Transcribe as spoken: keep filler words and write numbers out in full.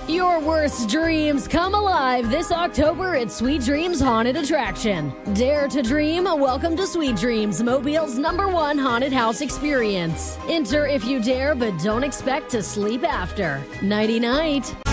Your worst dreams come alive this October at Sweet Dreams Haunted Attraction. Dare to dream? Welcome to Sweet Dreams, Mobile's number one haunted house experience. Enter if you dare, but don't expect to sleep after. Nighty-night.